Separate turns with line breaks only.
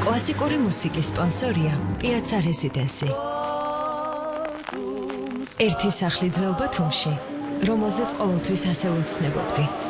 კლასიკური მუსიკის სპონსორია Piazza Residency. ერთი სახლი ძველ ბათუმში, რომელზეც ყოველთვის ასე ვუცნობდი.